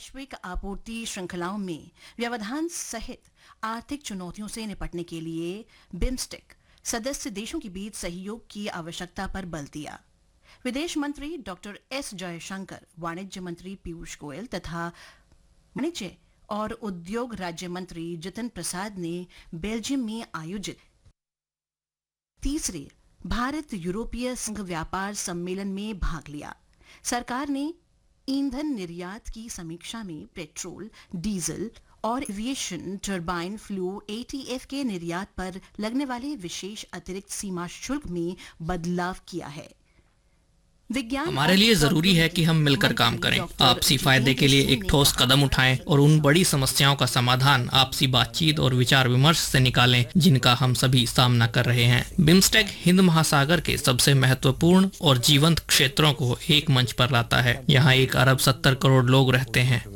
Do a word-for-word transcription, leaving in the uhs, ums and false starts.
वैश्विक आपूर्ति श्रृंखलाओं में व्यवधान सहित आर्थिक चुनौतियों से निपटने के लिए बिम्स्टेक सदस्य देशों के बीच सहयोग की आवश्यकता पर बल दिया। विदेश मंत्री डॉक्टर एस जयशंकर, वाणिज्य मंत्री पीयूष गोयल तथा वाणिज्य और उद्योग राज्य मंत्री जितिन प्रसाद ने बेल्जियम में आयोजित तीसरे भारत यूरोपीय संघ व्यापार सम्मेलन में भाग लिया। सरकार ने ईंधन निर्यात की समीक्षा में पेट्रोल, डीजल और एविएशन टरबाइन फ्लू एटीएफ के निर्यात पर लगने वाले विशेष अतिरिक्त सीमा शुल्क में बदलाव किया है। हमारे लिए जरूरी है कि हम मिलकर काम करें, आपसी फायदे के लिए एक ठोस कदम उठाएं और उन बड़ी समस्याओं का समाधान आपसी बातचीत और विचार विमर्श से निकालें जिनका हम सभी सामना कर रहे हैं। बिम्स्टेक हिंद महासागर के सबसे महत्वपूर्ण और जीवंत क्षेत्रों को एक मंच पर लाता है। यहाँ एक अरब सत्तर करोड़ लोग रहते हैं